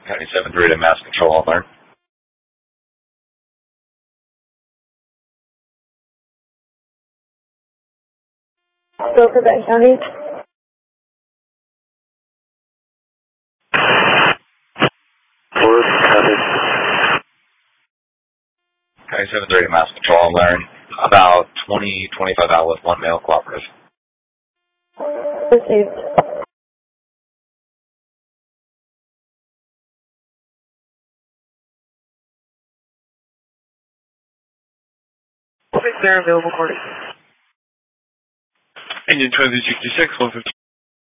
County 7-3 to Mass Control Alert. Go for Benton County. County 7-3 to Mass Control Alert. About 20-25 out with one male cooperative. Received. They're available quarters. Engine 2366, 150.